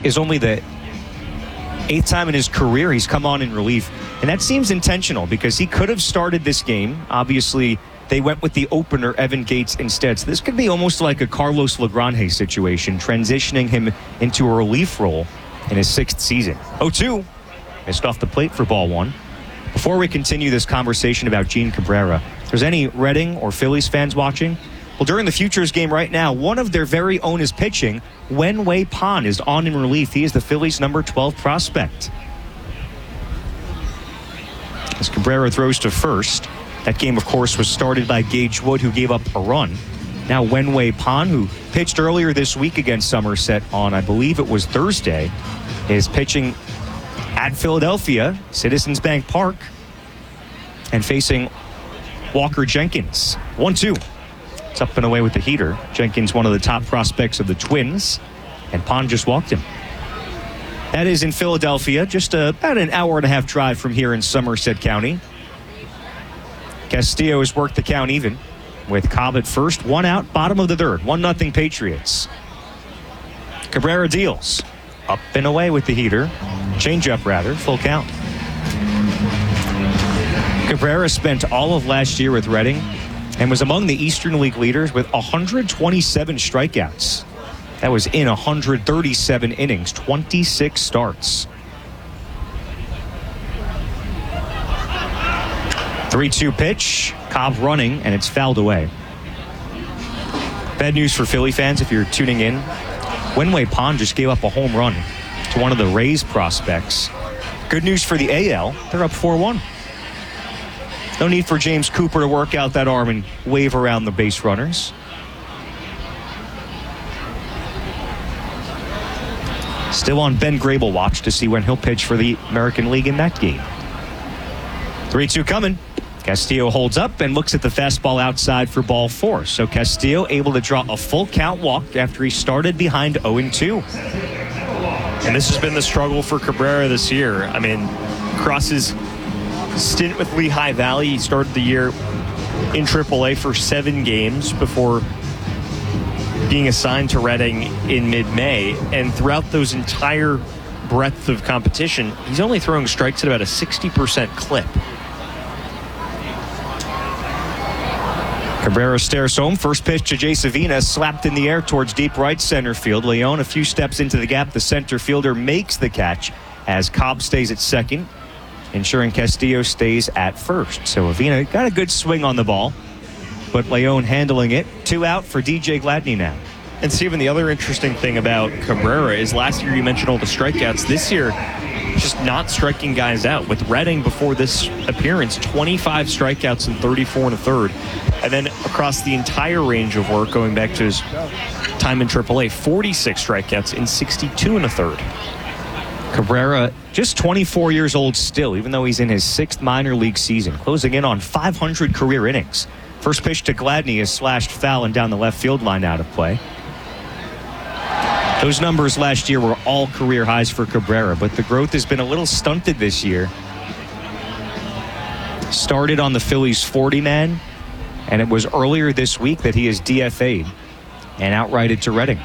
is only the 8th time in his career he's come on in relief. And that seems intentional because he could have started this game. Obviously, they went with the opener, Evan Gates, instead. So this could be almost like a Carlos Lagrange situation, transitioning him into a relief role in his 6th season. 0-2. Missed off the plate for ball 1. Before we continue this conversation about Gene Cabrera, if there's any Reading or Phillies fans watching, well, during the Futures game right now, one of their very own is pitching. Wen-Wei Pan is on in relief. He is the Phillies' number 12 prospect. As Cabrera throws to first, that game, of course, was started by Gage Wood, who gave up a run. Now Wen-Wei Pan, who pitched earlier this week against Somerset on, I believe it was Thursday, is pitching at Philadelphia, Citizens Bank Park, and facing Walker Jenkins. 1-2. It's up and away with the heater. Jenkins, one of the top prospects of the Twins, and Pan just walked him. That is in Philadelphia, just about an hour and a half drive from here in Somerset County. Castillo has worked the count even with Cobb at first. 1 out, bottom of the 3rd. 1-0 Patriots. Cabrera deals. Up and away with the heater. Changeup, rather. Full count. Cabrera spent all of last year with Reading and was among the Eastern League leaders with 127 strikeouts. That was in 137 innings, 26 starts. 3-2 pitch. Cobb running, and it's fouled away. Bad news for Philly fans if you're tuning in. Wen-Wei Pan just gave up a home run to one of the Rays prospects. Good news for the AL. They're up 4-1. No need for James Cooper to work out that arm and wave around the base runners. Still on Ben Grable watch to see when he'll pitch for the American League in that game. 3-2 coming. Castillo holds up and looks at the fastball outside for ball 4. So Castillo able to draw a full count walk after he started behind 0-2. And this has been the struggle for Cabrera this year. I mean, across his stint with Lehigh Valley, he started the year in AAA for 7 games before being assigned to Reading in mid-May. And throughout those entire breadth of competition, he's only throwing strikes at about a 60% clip. Cabrera stares home. First pitch to Jay Savina, slapped in the air towards deep right center field. Leon a few steps into the gap. The center fielder makes the catch as Cobb stays at second, ensuring Castillo stays at first. So Avina got a good swing on the ball, but Leon handling it. 2 out for DJ Gladney now. And Steven, the other interesting thing about Cabrera is last year you mentioned all the strikeouts. This year, just not striking guys out. With Reading before this appearance, 25 strikeouts in 34 1/3. And then across the entire range of work, going back to his time in AAA, 46 strikeouts in 62 1/3. Cabrera, just 24 years old still, even though he's in his 6th minor league season, closing in on 500 career innings. First pitch to Gladney is slashed foul and down the left field line, out of play. Those numbers last year were all career highs for Cabrera, but the growth has been a little stunted this year. Started on the Phillies 40-man, and it was earlier this week that he is DFA'd and outrighted to Reading.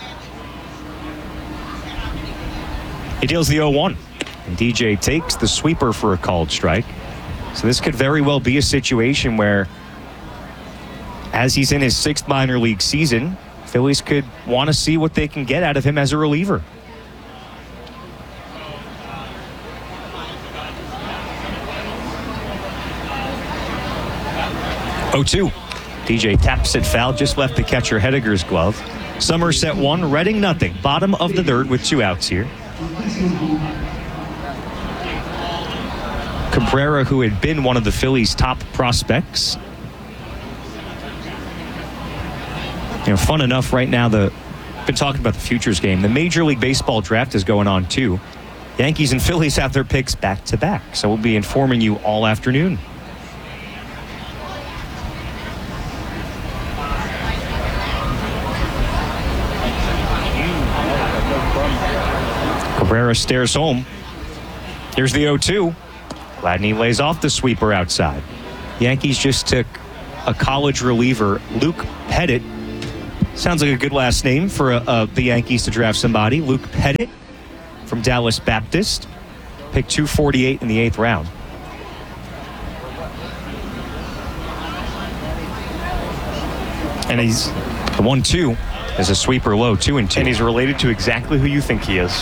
He deals the 0-1, and DJ takes the sweeper for a called strike. So this could very well be a situation where, as he's in his 6th minor league season, Phillies could want to see what they can get out of him as a reliever. Oh-2. DJ taps it foul, just left the catcher Hediger's glove. Somerset 1, Reading nothing. Bottom of the 3rd with 2 outs here. Cabrera, who had been one of the Phillies' top prospects. You know, fun enough right now, been talking about the Futures game. The Major League Baseball draft is going on too. Yankees and Phillies have their picks back to back, so we'll be informing you all afternoon. Cabrera stares home. Here's the 0-2. Gladney lays off the sweeper outside. Yankees just took a college reliever, Luke Pettit, Sounds like a good last name for the Yankees to draft somebody. Luke Pettit from Dallas Baptist. Pick 248 in the 8th round. And he's the 1-2 is a sweeper low, 2-2. And he's related to exactly who you think he is.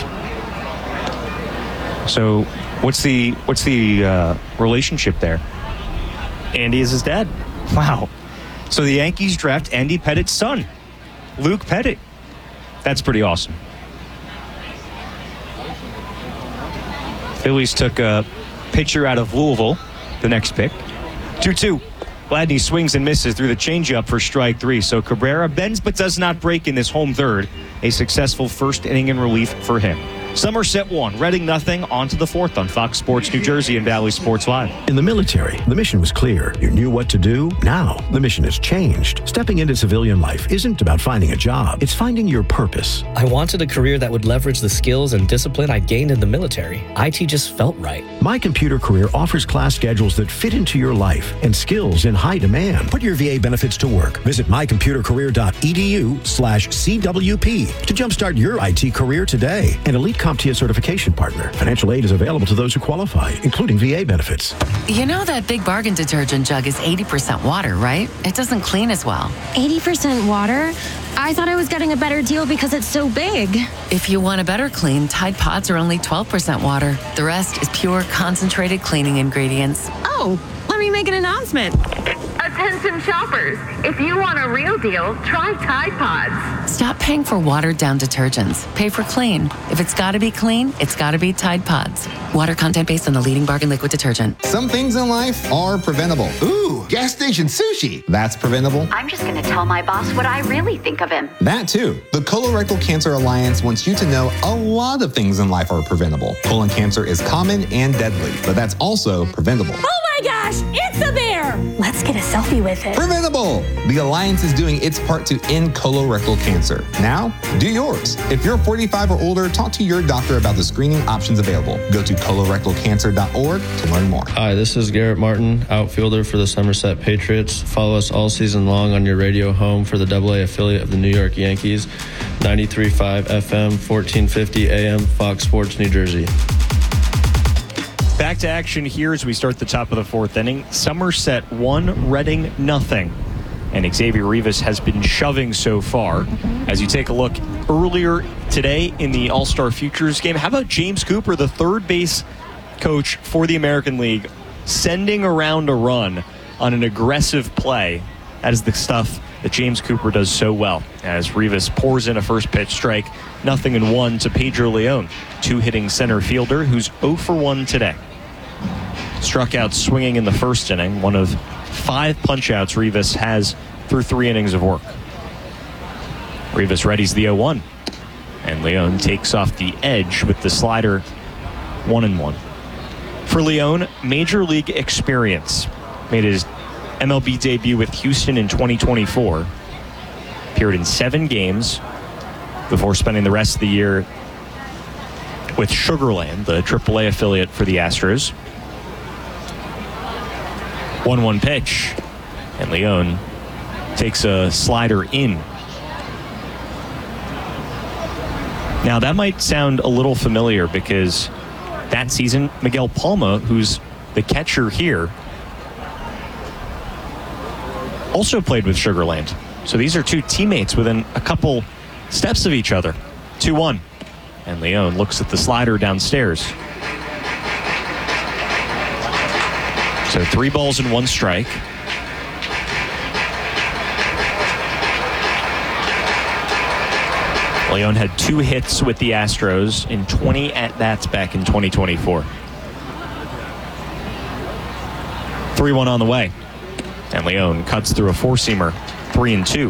So what's the relationship there? Andy is his dad. Wow. So the Yankees draft Andy Pettit's son, Luke Pettit. That's pretty awesome. Phillies took a pitcher out of Louisville, the next pick. 2-2. Gladney swings and misses through the changeup for strike 3. So Cabrera bends but does not break in this home third. A successful first inning in relief for him. Somerset 1, Reading nothing. On to the 4th on Fox Sports New Jersey and Valley Sports Live. In the military, the mission was clear. You knew what to do. Now, the mission has changed. Stepping into civilian life isn't about finding a job. It's finding your purpose. I wanted a career that would leverage the skills and discipline I gained in the military. IT just felt right. My Computer Career offers class schedules that fit into your life and skills in high demand. Put your VA benefits to work. Visit mycomputercareer.edu/CWP to jumpstart your IT career today. An elite CompTIA certification partner. Financial aid is available to those who qualify, including VA benefits. You know that Big Bargain detergent jug is 80% water, right? It doesn't clean as well. 80% water? I thought I was getting a better deal because it's so big. If you want a better clean, Tide Pods are only 12% water. The rest is pure, concentrated cleaning ingredients. Oh, let me make an announcement. Attention shoppers, if you want a real deal, try Tide Pods. Stop paying for watered-down detergents. Pay for clean. If it's got to be clean, it's got to be Tide Pods. Water content based on the leading bargain liquid detergent. Some things in life are preventable. Ooh, gas station sushi. That's preventable. I'm just going to tell my boss what I really think of him. That too. The Colorectal Cancer Alliance wants you to know a lot of things in life are preventable. Colon cancer is common and deadly, but that's also preventable. Oh my gosh, it's a bear! Let's get a selfie with it. Preventable! The Alliance is doing its part to end colorectal cancer. Now, do yours. If you're 45 or older, talk to your doctor about the screening options available. Go to colorectalcancer.org to learn more. Hi, this is Garrett Martin, outfielder for the Somerset Patriots. Follow us all season long on your radio home for the AA affiliate of the New York Yankees, 93.5 FM, 1450 AM, Fox Sports New Jersey. Back to action here as we start the top of the 4th inning. Somerset 1, Reading nothing. And Xavier Rivas has been shoving so far. As you take a look earlier today in the All-Star Futures game, how about James Cooper, the third base coach for the American League, sending around a run on an aggressive play? That is the stuff that James Cooper does so well. As Rivas pours in a first pitch strike, 0-1 to Pedro Leon, 2-hitting center fielder who's 0 for 1 today. Struck out swinging in the first inning, one of 5 punch-outs Rivas has through 3 innings of work. Rivas readies the 0-1, and Leon takes off the edge with the slider, 1-1. For Leon, major league experience. Made his MLB debut with Houston in 2024. Appeared in 7 games before spending the rest of the year with Sugar Land, the AAA affiliate for the Astros. 1-1 pitch, and Leon takes a slider in. Now that might sound a little familiar because that season, Miguel Palma, who's the catcher here, also played with Sugar Land. So these are 2 teammates within a couple steps of each other. 2-1. And Leon looks at the slider downstairs. So 3 balls and 1 strike. Leon had 2 hits with the Astros in 20 at-bats back in 2024. 3-1 on the way. And Leon cuts through a 4-seamer, 3-2.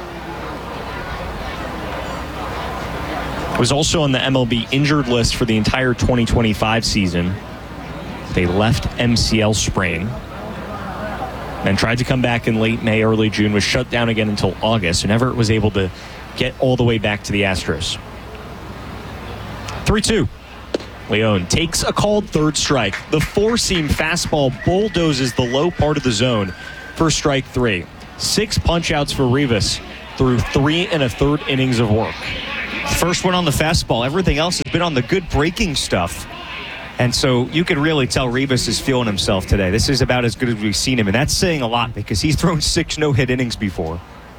Was also on the MLB injured list for the entire 2025 season. They left MCL sprain. Then tried to come back in late May, early June, was shut down again until August, and never was able to get all the way back to the Astros. 3-2. Leon takes a called third strike. The 4-seam fastball bulldozes the low part of the zone for strike 3. 6 punch-outs for Rivas through 3 1/3 innings of work. First one on the fastball. Everything else has been on the good breaking stuff. And so you can really tell Rivas is feeling himself today. This is about as good as we've seen him, and that's saying a lot because he's thrown 6 no-hit innings before.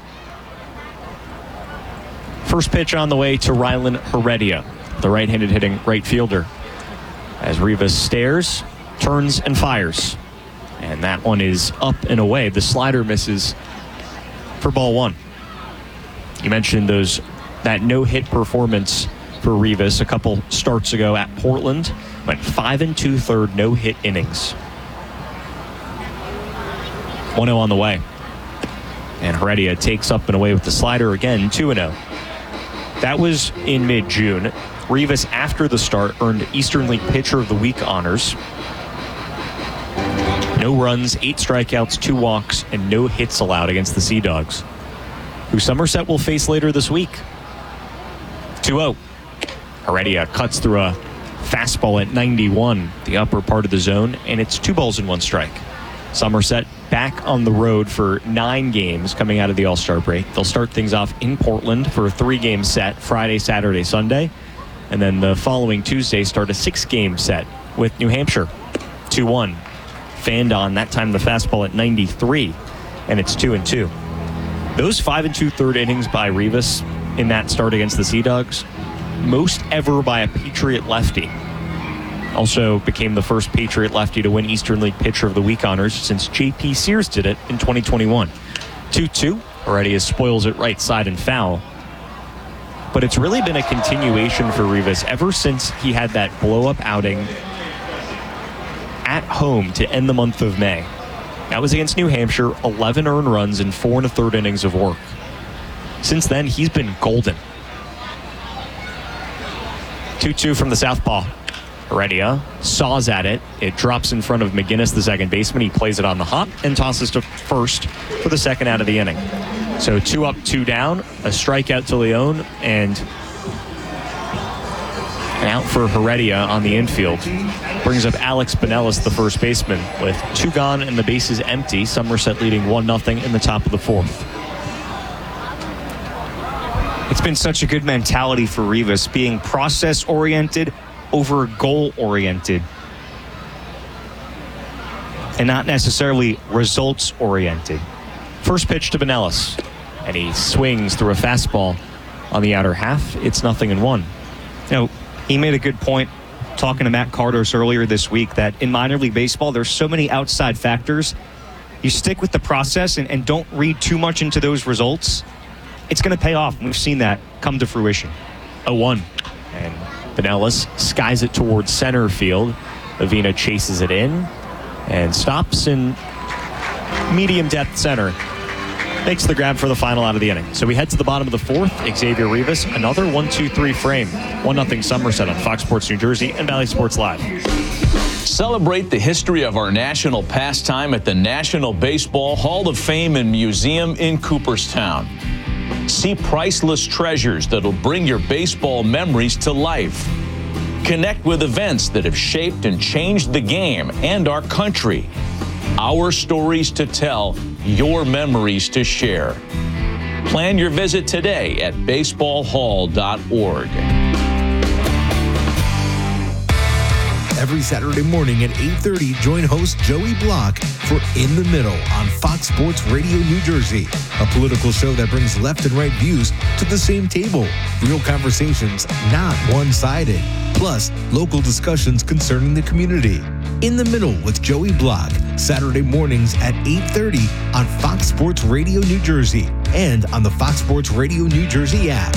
First pitch on the way to Rylan Heredia, the right-handed hitting right fielder. As Rivas stares, turns, and fires. And that one is up and away. The slider misses for ball 1. You mentioned that no-hit performance for Rivas a couple starts ago at Portland. Went 5 2/3 no-hit innings. 1-0 on the way. And Heredia takes up and away with the slider again, 2-0. That was in mid-June. Rivas, after the start, earned Eastern League Pitcher of the Week honors. No runs, 8 strikeouts, 2 walks, and no hits allowed against the Sea Dogs, who Somerset will face later this week. 2-0. Heredia cuts through a fastball at 91, the upper part of the zone, and it's 2 balls and 1 strike. Somerset back on the road for 9 games coming out of the All-Star break. They'll start things off in Portland for a 3-game set, Friday, Saturday, Sunday. And then the following Tuesday start a 6-game set with New Hampshire. 2-1. Fanned on, that time the fastball at 93, and it's 2-2. Those 5 2/3 innings by Rivas in that start against the Sea Dogs, most ever by a Patriot lefty. Also became the first Patriot lefty to win Eastern League Pitcher of the Week honors since J.P. Sears did it in 2021. 2-2. Heredia spoils it right side and foul. But it's really been a continuation for Rivas ever since he had that blow-up outing at home to end the month of May. That was against New Hampshire, 11 earned runs in 4 1/3 innings of work. Since then, he's been golden. 2-2 from the southpaw. Heredia saws at it. It drops in front of McGinnis, the second baseman. He plays it on the hop and tosses to first for the second out of the inning. So 2 up, 2 down, a strikeout to Leon, and an out for Heredia on the infield. Brings up Alex Pinellas, the first baseman, with 2 gone and the bases empty. Somerset leading 1-0 in the top of the 4th. It's been such a good mentality for Rivas, being process-oriented over goal-oriented, and not necessarily results-oriented. First pitch to Pinellas, and he swings through a fastball on the outer half. It's 0-1. You know, he made a good point talking to Matt Cardos earlier this week that in minor league baseball, there's so many outside factors. You stick with the process and don't read too much into those results. It's going to pay off. We've seen that come to fruition. 0-1. And Pinellas skies it towards center field. Avina chases it in and stops in medium depth center. Makes the grab for the final out of the inning. So we head to the bottom of the 4th. Xavier Rivas, another 1-2-3 frame. 1-0 Somerset on Fox Sports New Jersey and Valley Sports Live. Celebrate the history of our national pastime at the National Baseball Hall of Fame and Museum in Cooperstown. See priceless treasures that'll bring your baseball memories to life. Connect with events that have shaped and changed the game and our country. Our stories to tell, your memories to share. Plan your visit today at baseballhall.org. Every Saturday morning at 8:30, join host Joey Block for In the Middle on Fox Sports Radio New Jersey, a political show that brings left and right views to the same table. Real conversations, not one-sided. Plus, local discussions concerning the community. In the Middle with Joey Block, Saturday mornings at 8:30 on Fox Sports Radio New Jersey and on the Fox Sports Radio New Jersey app.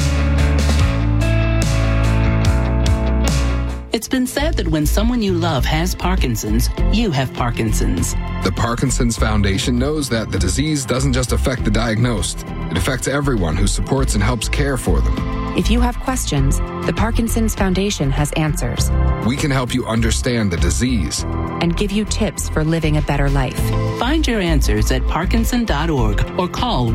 It's been said that when someone you love has Parkinson's, you have Parkinson's. The Parkinson's Foundation knows that the disease doesn't just affect the diagnosed. It affects everyone who supports and helps care for them. If you have questions, the Parkinson's Foundation has answers. We can help you understand the disease and give you tips for living a better life. Find your answers at Parkinson.org or call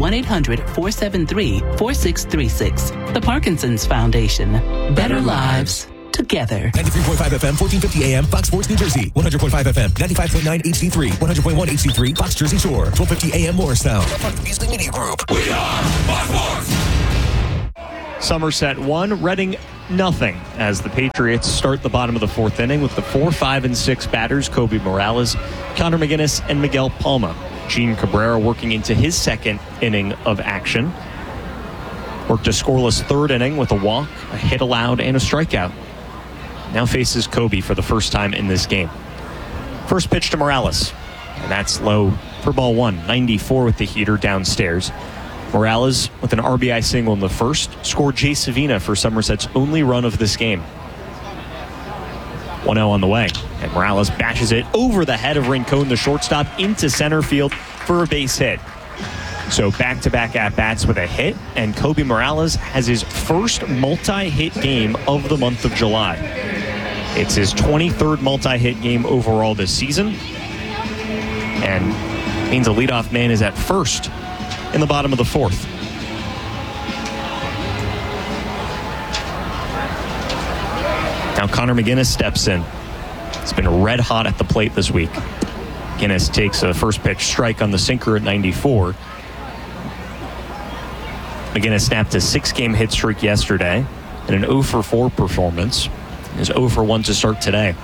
1-800-473-4636. The Parkinson's Foundation. Better lives together. 93.5 FM, 1450 AM, Fox Sports New Jersey. 100.5 FM, 95.9 HD3, 100.1 HD3, Fox Jersey Shore. 1250 AM Morristown. Part of the Beasley Media Group. We are Fox Sports. Somerset 1, Reading nothing as the Patriots start the bottom of the fourth inning with the 4, 5, and 6 batters, Kobe Morales, Connor McGinnis, and Miguel Palma. Gene Cabrera working into his second inning of action. Worked a scoreless third inning with a walk, a hit allowed, and a strikeout. Now faces Kobe for the first time in this game. First pitch to Morales, and that's low for ball 1, 94 with the heater downstairs. Morales, with an RBI single in the first, scored Jay Savina for Somerset's only run of this game. 1-0 on the way, and Morales bashes it over the head of Rincon, the shortstop, into center field for a base hit. So back-to-back at-bats with a hit, and Kobe Morales has his first multi-hit game of the month of July. It's his 23rd multi-hit game overall this season, and means a leadoff man is at first in the bottom of the fourth. Now Connor McGinnis steps in. It's been red hot at the plate this week. McGinnis takes a first pitch strike on the sinker at 94. McGinnis snapped a 6-game hit streak yesterday and an 0-for-4 performance. His 0-for-1 to start today.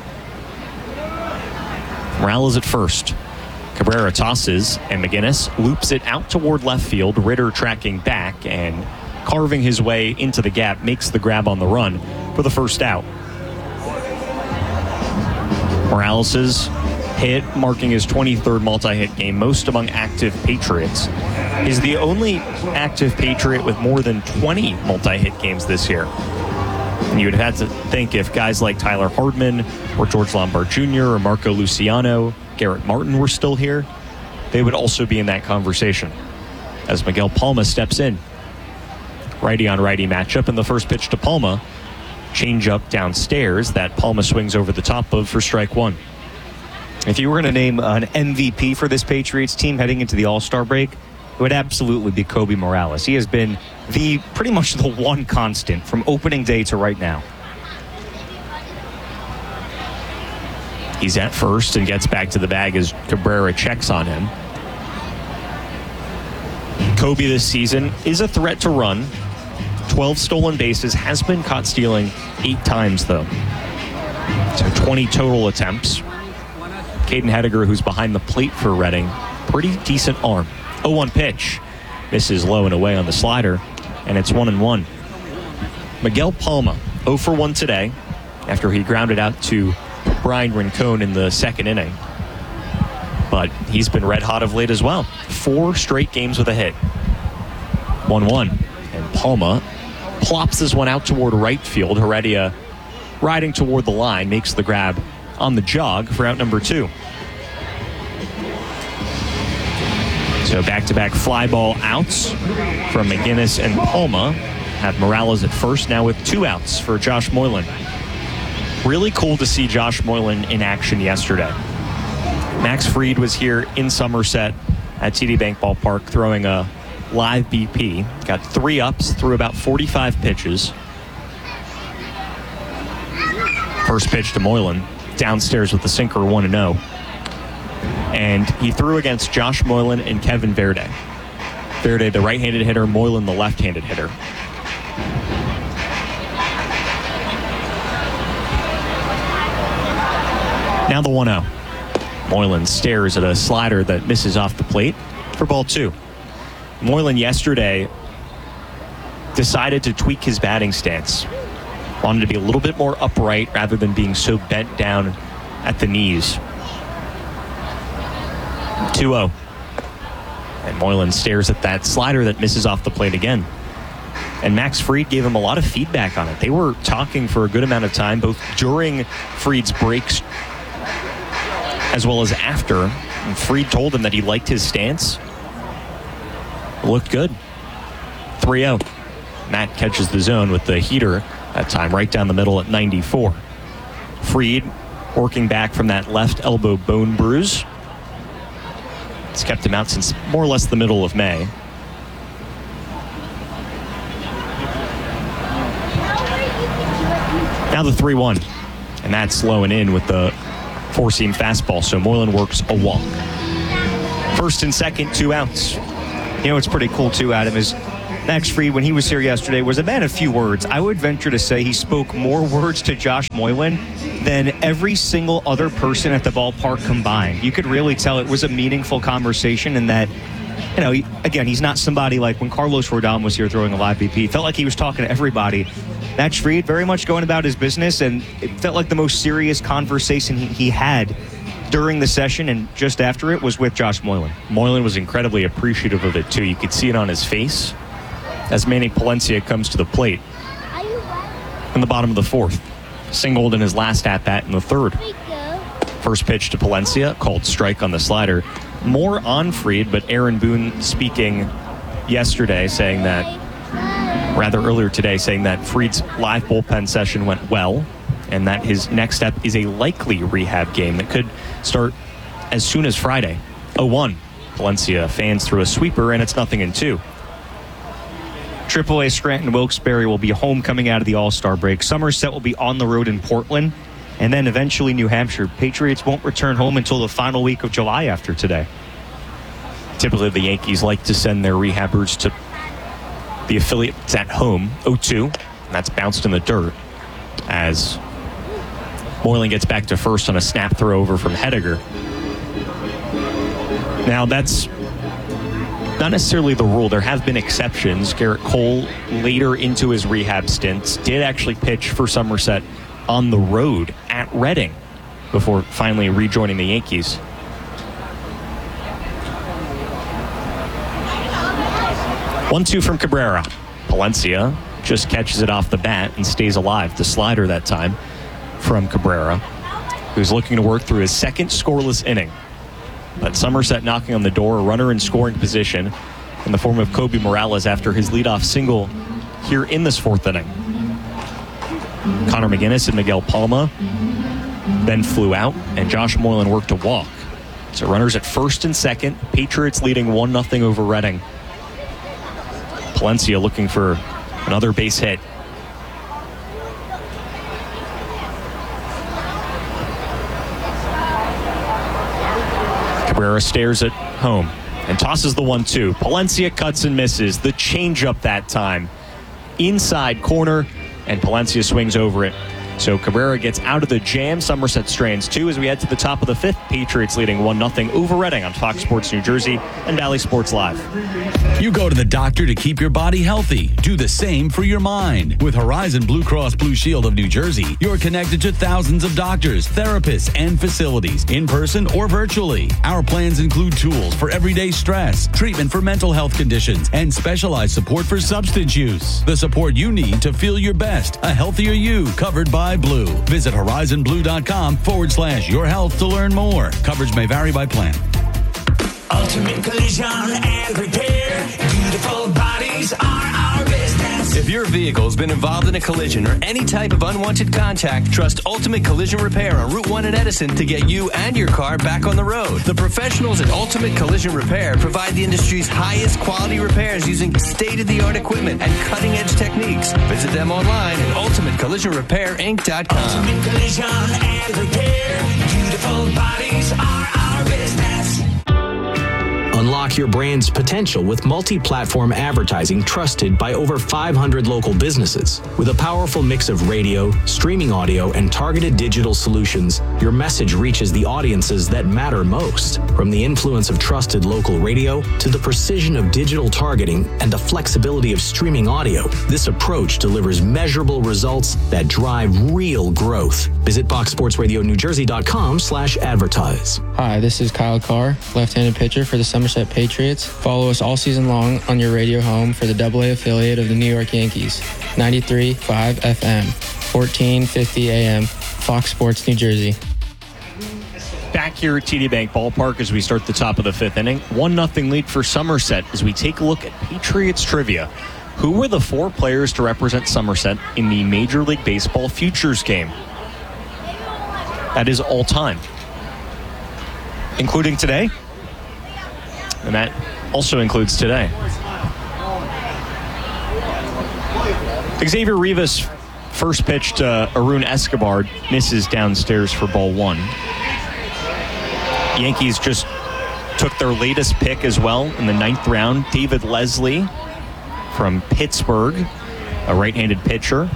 Morales at first. Cabrera tosses, and McGinnis loops it out toward left field. Ritter tracking back and carving his way into the gap, makes the grab on the run for the first out. Morales' hit, marking his 23rd multi-hit game, most among active Patriots. He's the only active Patriot with more than 20 multi-hit games this year. And you would have had to think if guys like Tyler Hardman or George Lombard Jr. or Marco Luciano, Garrett Martin were still here, they would also be in that conversation. As Miguel Palma steps in. Righty-on-righty matchup, and the first pitch to Palma. Change up downstairs that Palma swings over the top of for strike 1. If you were going to name an MVP for this Patriots team heading into the All-Star break, it would absolutely be Kobe Morales. He has been pretty much the one constant from opening day to right now. He's at first and gets back to the bag as Cabrera checks on him. Kobe this season is a threat to run. 12 stolen bases, has been caught stealing 8 times though. So 20 total attempts. Caden Hediger, who's behind the plate for Reading, pretty decent arm. 0-1 pitch. Misses low and away on the slider, and it's 1-1. Miguel Palma, 0-for-1 today, after he grounded out to Brian Rincon in the second inning. But he's been red hot of late as well. 4 straight games with a hit. 1-1. And Palma plops this one out toward right field. Heredia riding toward the line, makes the grab on the jog for out number 2. So back-to-back fly ball outs from McGinnis and Palma. Have Morales at first, now with 2 outs for Josh Moylan. Really cool to see Josh Moylan in action yesterday. Max Fried was here in Somerset at TD Bank Ballpark throwing a live BP. Got 3 ups through about 45 pitches. First pitch to Moylan, downstairs with the sinker, 1-0. And he threw against Josh Moylan and Kevin Verde. Verde, the right-handed hitter, Moylan, the left-handed hitter. Now the 1-0. Moylan stares at a slider that misses off the plate for ball 2. Moylan yesterday decided to tweak his batting stance. Wanted to be a little bit more upright rather than being so bent down at the knees. 2-0. And Moylan stares at that slider that misses off the plate again. And Max Fried gave him a lot of feedback on it. They were talking for a good amount of time, both during Fried's breaks as well as after. And Fried told him that he liked his stance. It looked good. 3-0. Matt catches the zone with the heater that time right down the middle at 94. Fried working back from that left elbow bone bruise. It's kept him out since more or less the middle of May. Now Now the 3-1. And that's low and in with the four-seam fastball. So Moylan works a walk. First and second, 2 outs. You know what's pretty cool, too, Adam, is Max Fried, when he was here yesterday, was a man of few words. I would venture to say he spoke more words to Josh Moylan than every single other person at the ballpark combined. You could really tell it was a meaningful conversation, and that, you know, again, he's not somebody like when Carlos Rodon was here throwing a live BP. It felt like he was talking to everybody. Max Fried very much going about his business, and it felt like the most serious conversation he had during the session, and just after it was with Josh Moylan. Moylan was incredibly appreciative of it, too. You could see it on his face as Manny Palencia comes to the plate in the bottom of the 4th. Singled in his last at-bat in the 3rd. First pitch to Palencia, called strike on the slider. More on Fried, but Aaron Boone speaking yesterday, saying that, rather earlier today, saying that Fried's live bullpen session went well, and that his next step is a likely rehab game that could start as soon as Friday. 0-1. Palencia fans threw a sweeper, and it's 0-2. AAA Scranton Wilkes-Barre will be home coming out of the All-Star break. Somerset will be on the road in Portland, and then eventually New Hampshire. Patriots won't return home until the final week of July after today. Typically, the Yankees like to send their rehabbers to the affiliates at home. 0-2, and that's bounced in the dirt as Moylan gets back to first on a snap throw over from Hediger. Now, that's not necessarily the rule. There have been exceptions. Garrett Cole, later into his rehab stints, did actually pitch for Somerset on the road at Reading before finally rejoining the Yankees. One-two from Cabrera. Palencia just catches it off the bat and stays alive. The slider that time from Cabrera, who's looking to work through his second scoreless inning. But Somerset knocking on the door, a runner in scoring position in the form of Kobe Morales after his leadoff single here in this 4th inning. Connor McGinnis and Miguel Palma then flew out, and Josh Moylan worked a walk. So runners at first and second, Patriots leading 1-0 over Reading. Palencia looking for another base hit. Cabrera stares at home and tosses the 1-2. Palencia cuts and misses. The changeup that time. Inside corner, and Palencia swings over it. So Cabrera gets out of the jam. Somerset strains 2 as we head to the top of the 5th. Patriots leading 1-0 over Reading on Fox Sports New Jersey and Valley Sports Live. You go to the doctor to keep your body healthy. Do the same for your mind. With Horizon Blue Cross Blue Shield of New Jersey, you're connected to thousands of doctors, therapists, and facilities, in person or virtually. Our plans include tools for everyday stress, treatment for mental health conditions, and specialized support for substance use. The support you need to feel your best. A healthier you, covered by Blue. Visit horizonblue.com/your health to learn more. Coverage may vary by plan. Ultimate Collision and Repair. Beautiful bodies are our business. If your vehicle has been involved in a collision or any type of unwanted contact, trust Ultimate Collision Repair on Route 1 in Edison to get you and your car back on the road. The professionals at Ultimate Collision Repair provide the industry's highest quality repairs using state-of-the-art equipment and cutting-edge techniques. Visit them online at ultimatecollisionrepair.inc.com. Ultimate Collision and Repair. Beautiful bodies are our business. Unlock your brand's potential with multi-platform advertising trusted by over 500 local businesses. With a powerful mix of radio, streaming audio, and targeted digital solutions, your message reaches the audiences that matter most. From the influence of trusted local radio to the precision of digital targeting and the flexibility of streaming audio, this approach delivers measurable results that drive real growth. Visit foxsportsradionewjersey.com/advertise. Hi, this is Kyle Carr, left-handed pitcher for the Somerset Patriots. Follow us all season long on your radio home for the AA affiliate of the New York Yankees. 93.5 FM, 1450 AM, Fox Sports New Jersey. Back here at TD Bank Ballpark as we start the top of the 5th inning. 1-0 lead for Somerset as we take a look at Patriots trivia. Who were the 4 players to represent Somerset in the Major League Baseball Futures game? That is all time, including today. And that also includes today. Xavier Rivas First pitch to Arun Escobar misses downstairs for ball 1. Yankees just took their latest pick as well in the 9th round. David Leslie from Pittsburgh, a right-handed pitcher.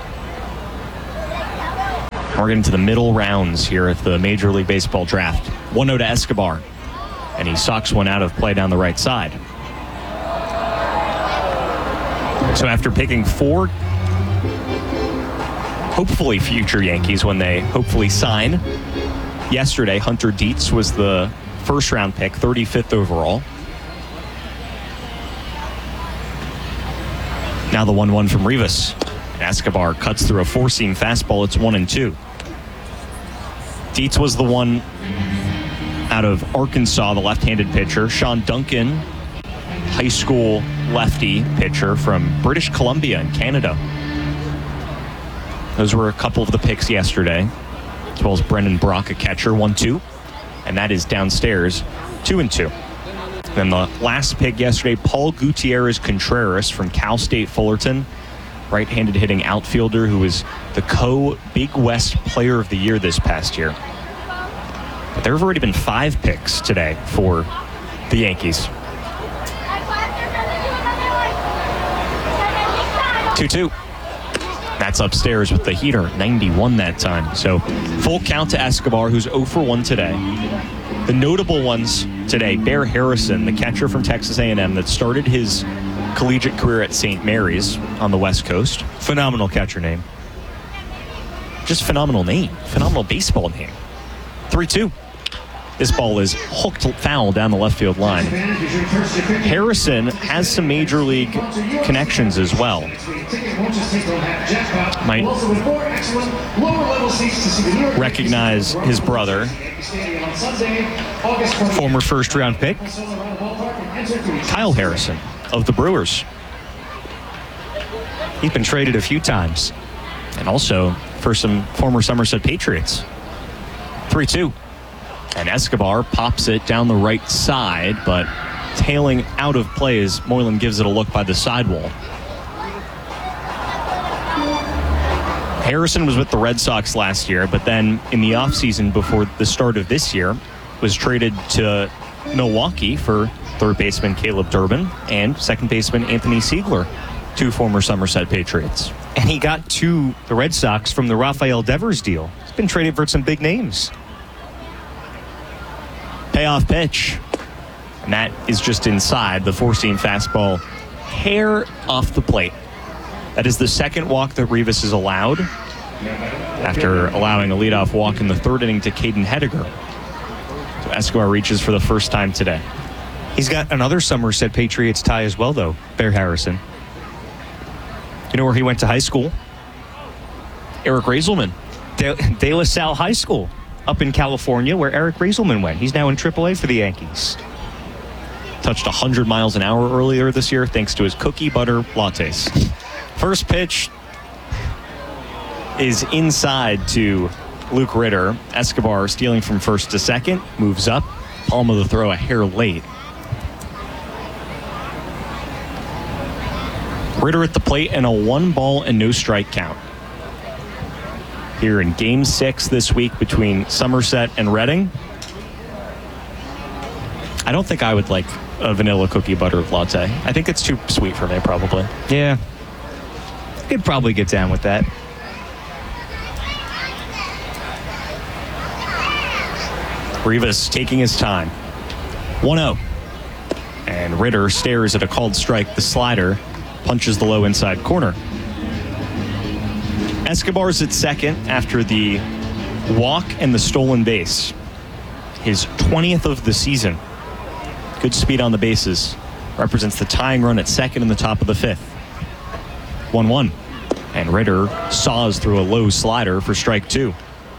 We're getting to the middle rounds here at the Major League Baseball draft. 1-0 to Escobar, and he socks one out of play down the right side. So after picking 4, hopefully future Yankees when they hopefully sign, yesterday Hunter Dietz was the first-round pick, 35th overall. Now the 1-1 from Rivas. Escobar cuts through a 4-seam fastball. It's 1-2. Dietz was the one out of Arkansas, the left-handed pitcher. Sean Duncan, high school lefty pitcher from British Columbia in Canada. Those were a couple of the picks yesterday, as well as Brendan Brock, a catcher, 1-2. And that is downstairs, 2-2. Then the last pick yesterday, Paul Gutierrez Contreras from Cal State Fullerton, right-handed hitting outfielder who was the Big West Player of the Year this past year. But there have already been 5 picks today for the Yankees. 2-2. That's upstairs with the heater, 91 that time. So full count to Escobar, who's 0 for 1 today. The notable ones today, Bear Harrison, the catcher from Texas A&M that started his collegiate career at St. Mary's on the West Coast. Phenomenal catcher name. Just phenomenal name. Phenomenal baseball name. 3-2. This ball is hooked foul down the left field line. Harrison has some major league connections as well. Might recognize his brother, former first-round pick, Kyle Harrison of the Brewers. He's been traded a few times, and also for some former Somerset Patriots. 3-2. And Escobar pops it down the right side, but tailing out of play as Moylan gives it a look by the sidewall. Harrison was with the Red Sox last year, but then in the offseason before the start of this year was traded to Milwaukee for third baseman Caleb Durbin and second baseman Anthony Siegler, 2 former Somerset Patriots. And he got to the Red Sox from the Rafael Devers deal. He's been traded for some big names. Payoff pitch, and that is just inside. The 4-seam fastball, hair off the plate. That is the second walk that Rivas is allowed after allowing a leadoff walk in the 3rd inning to Caden Hediger. So Escobar reaches for the first time today. He's got another Somerset Patriots tie as well, though, Bear Harrison. You know where he went to high school? Eric Raiselman. De La Salle High School up in California, where Eric Raiselman went. He's now in AAA for the Yankees. Touched 100 miles an hour earlier this year thanks to his cookie butter lattes. First pitch is inside to Luke Ritter. Escobar stealing from first to second, moves up. Palm of the throw a hair late. Ritter at the plate and a 1-ball and no strike count. Here in Game 6 this week between Somerset and Reading. I don't think I would like a vanilla cookie butter latte. I think it's too sweet for me, probably. Yeah. Could probably get down with that. Rivas taking his time. 1-0. And Ritter stares at a called strike. The slider punches the low inside corner. Escobar's at second after the walk and the stolen base. His 20th of the season. Good speed on the bases. Represents the tying run at second in the top of the 5th. 1-1. And Ritter saws through a low slider for strike 2.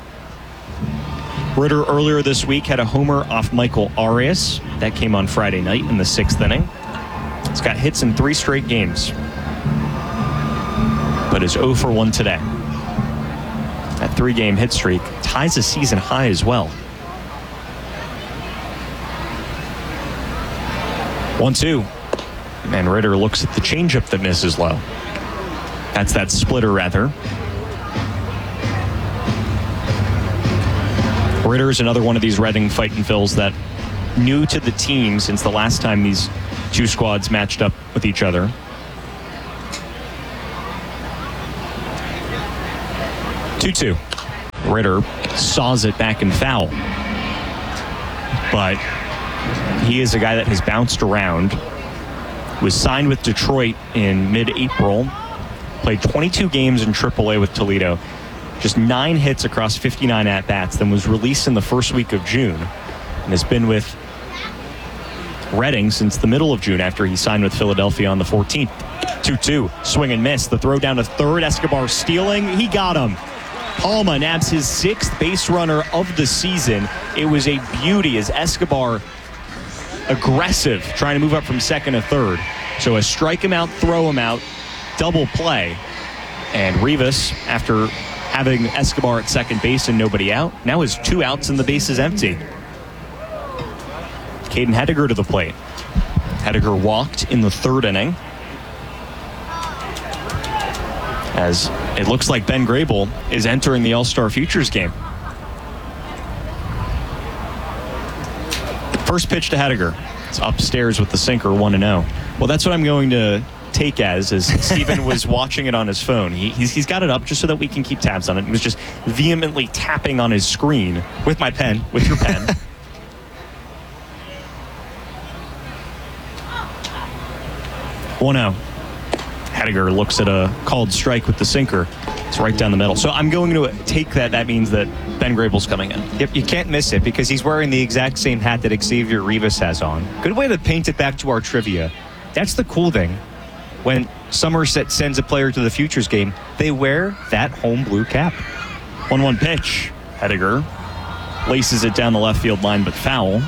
Ritter earlier this week had a homer off Michael Arias. That came on Friday night in the 6th inning. He's got hits in 3 straight games, but is 0 for 1 today. That 3-game hit streak ties a season high as well. 1-2. And Ritter looks at the changeup that misses low. That's that splitter, rather. Ritter is another one of these Reading fight and fills that new to the team since the last time these two squads matched up with each other. Two. Ritter saws it back and foul. But he is a guy that has bounced around. Was signed with Detroit in mid-April. Played 22 games in AAA with Toledo. Just 9 hits across 59 at-bats. Then was released in the first week of June. And has been with Reading since the middle of June after he signed with Philadelphia on the 14th. 2-2. Swing and miss. The throw down to third. Escobar stealing. He got him. Palma nabs his 6th base runner of the season. It was a beauty as Escobar aggressive, trying to move up from second to third. So a strike him out, throw him out, double play. And Rivas, after having Escobar at second base and nobody out, now has 2 outs and the base is empty. Caden Hediger to the plate. Hediger walked in the 3rd inning. As it looks like Ben Grable is entering the All-Star Futures game. First pitch to Hediger. It's upstairs with the sinker, 1-0. Well, that's what I'm going to take as Stephen was watching it on his phone. He's got it up just so that we can keep tabs on it. He was just vehemently tapping on his screen with my pen, with your pen. Hediger looks at a called strike with the sinker. It's right down the middle. So I'm going to take that. That means that Ben Grable's coming in. Yep, you can't miss it because he's wearing the exact same hat that Xavier Rivas has on. Good way to paint it back to our trivia. That's the cool thing. When Somerset sends a player to the Futures game, they wear that home blue cap. 1-1 pitch. Hediger laces it down the left field line, but foul.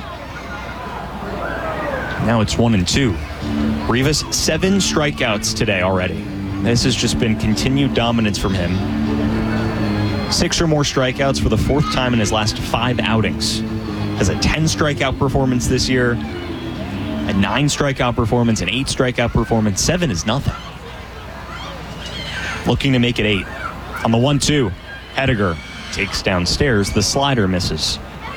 Now it's 1-2. Rivas, 7 strikeouts today already. This has just been continued dominance from him. 6 or more strikeouts for the 4th time in his last 5 outings. Has a 10 strikeout performance this year, a 9 strikeout performance, an 8 strikeout performance. 7 is nothing. Looking to make it 8. On the 1-2, Hediger takes downstairs. The slider misses.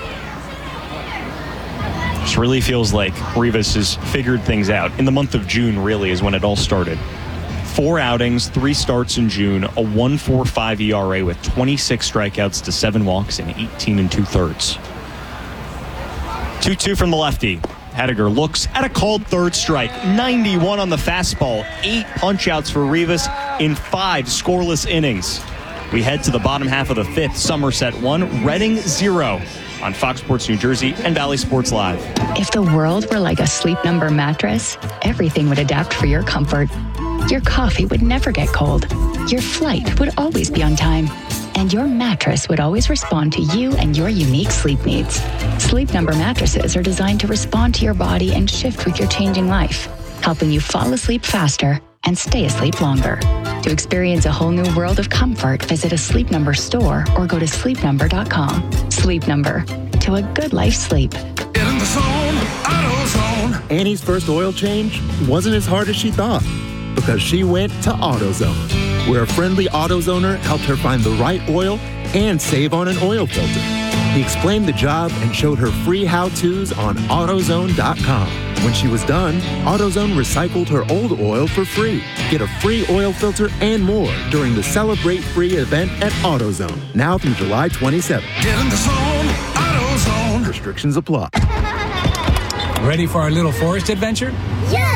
Just really feels like Rivas has figured things out. In the month of June, really, is when it all started. 4 outings, 3 starts in June, a 1.45 ERA with 26 strikeouts to 7 walks in 18 2/3. 2-2 from the lefty. Hediger looks at a called 3rd strike. 91 on the fastball. 8 punch-outs for Rivas in 5 scoreless innings. We head to the bottom half of the 5th. Somerset 1, Reading 0. On Fox Sports New Jersey and Valley Sports Live. If the world were like a Sleep Number mattress, everything would adapt for your comfort. Your coffee would never get cold. Your flight would always be on time. And your mattress would always respond to you and your unique sleep needs. Sleep Number mattresses are designed to respond to your body and shift with your changing life, helping you fall asleep faster and stay asleep longer. To experience a whole new world of comfort, visit a Sleep Number store or go to sleepnumber.com. Sleep Number. To a good life sleep. Get in the zone, AutoZone. Annie's first oil change wasn't as hard as she thought because she went to AutoZone, where a friendly AutoZoner helped her find the right oil and save on an oil filter. He explained the job and showed her free how-tos on AutoZone.com. When she was done, AutoZone recycled her old oil for free. Get a free oil filter and more during the Celebrate Free event at AutoZone, now through July 27th. Get in the zone, AutoZone. Restrictions apply. Ready for our little forest adventure? Yeah!